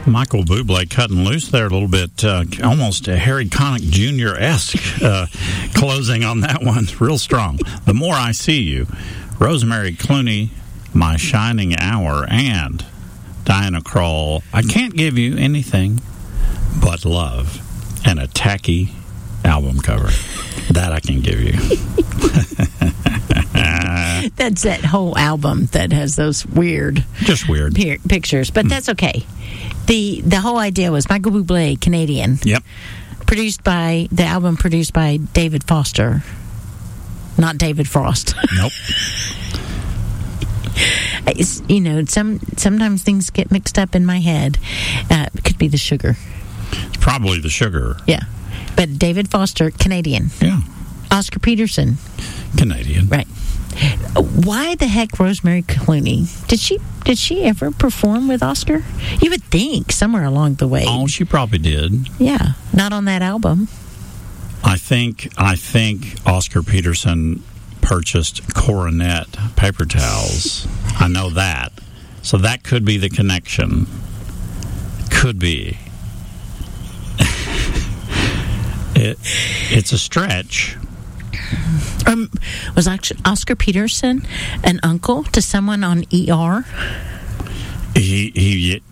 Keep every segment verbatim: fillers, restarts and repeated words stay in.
Michael Bublé cutting loose there a little bit, uh, almost a Harry Connick Junior-esque uh, closing on that one. Real strong. The More I See You, Rosemary Clooney, My Shining Hour, and Diana Krall, I Can't Give You Anything But Love, and a tacky album cover. That I can give you. That's that whole album that has those weird, just weird pi- pictures, but that's okay. the The whole idea was Michael Bublé, Canadian. Yep. Produced by the album produced by David Foster, not David Frost. Nope. It's, you know, some sometimes things get mixed up in my head. Uh, it could be the sugar. It's probably the sugar. Yeah, but David Foster, Canadian. Yeah. Oscar Peterson, Canadian. Right. Why the heck Rosemary Clooney? Did she did she ever perform with Oscar? You would think somewhere along the way. Oh, she probably did. Yeah, not on that album. I think I think Oscar Peterson purchased Coronet paper towels. I know that. So that could be the connection. Could be. it, it's a stretch. Um, was Oscar Peterson an uncle to someone on E R? He, he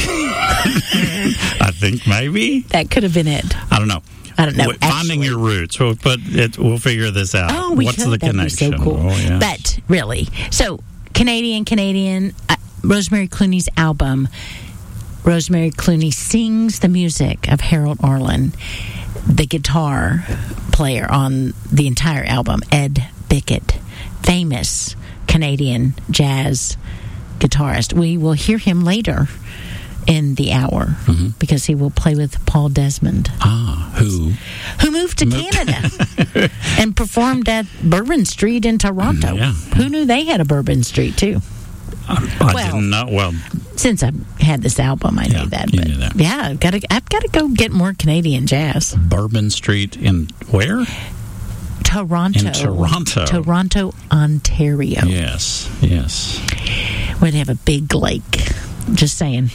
I think maybe. That could have been it. I don't know. I don't know. Wait, finding your roots. We'll, but it, we'll figure this out. Oh, we What's could. the That'd connection? Be so cool. Oh, yes. But really, so Canadian, Canadian, uh, Rosemary Clooney's album. Rosemary Clooney sings the music of Harold Arlen, the guitar player on the entire album, Ed Bickett, famous Canadian jazz guitarist. We will hear him later in the hour mm-hmm. because he will play with Paul Desmond. Ah, who? Who moved to moved. Canada and performed at Bourbon Street in Toronto. Yeah. Who knew they had a Bourbon Street, too? I, I well, didn't know. Well, since I had this album, I yeah, knew that. You but knew that. Yeah, I've got to. I've got to go get more Canadian jazz. Bourbon Street in where? Toronto. In Toronto. Toronto, Ontario. Yes. Yes. Where they have a big lake. Just saying.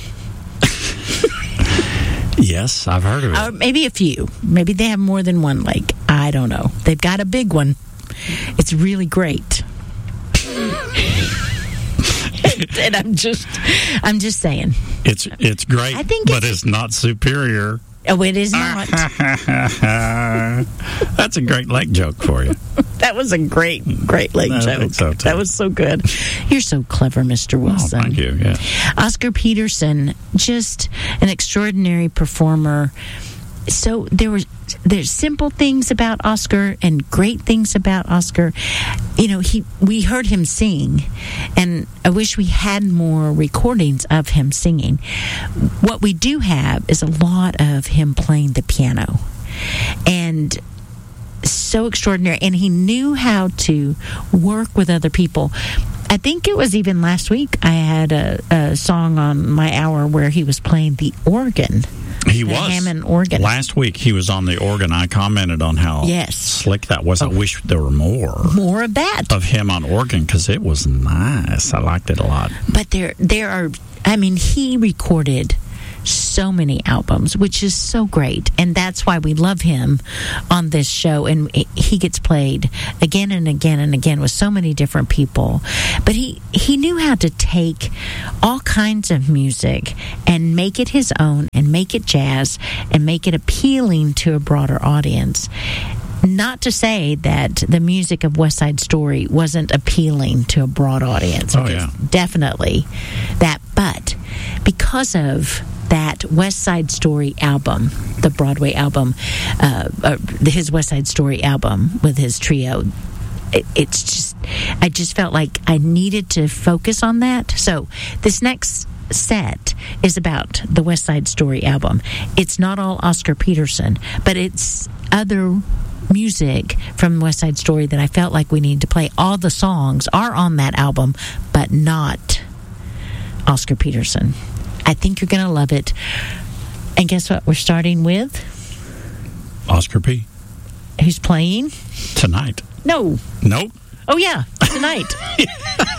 Yes, I've heard of it. Or maybe a few. Maybe they have more than one lake. I don't know. They've got a big one. It's really great. And I'm just, I'm just saying. It's it's great, I think but it's, it's not superior. Oh, it is not. That's a Great Lake joke for you. That was a great, great Lake I joke. Think so too. That was so good. You're so clever, Mister Wilson. Oh, thank you. Yeah. Oscar Peterson, just an extraordinary performer. So there were there's simple things about Oscar and great things about Oscar. You know, he we heard him sing, and I wish we had more recordings of him singing. What we do have is a lot of him playing the piano, and so extraordinary. And he knew how to work with other people. I think it was even last week I had a, a song on my hour where he was playing the organ. He the was. Hammond organ. Last week he was on the organ. I commented on how yes. slick that was. Oh. I wish there were more. More of that. Of him on organ, because it was nice. I liked it a lot. But there, there are, I mean, he recorded so many albums, which is so great, and that's why we love him on this show. And he gets played again and again and again with so many different people. But he he knew how to take all kinds of music and make it his own, and make it jazz, and make it appealing to a broader audience. Not to say that the music of West Side Story wasn't appealing to a broad audience. Oh, yeah. Definitely that. But because of that West Side Story album, the Broadway album, uh, uh, his West Side Story album with his trio, it, it's just, I just felt like I needed to focus on that. So this next set is about the West Side Story album. It's not all Oscar Peterson, but it's other music from West Side Story that I felt like we needed to play. All the songs are on that album, but not Oscar Peterson. I think you're going to love it. And guess what? We're starting with Oscar P. Who's playing? Tonight. No. Nope. Oh, yeah. Tonight.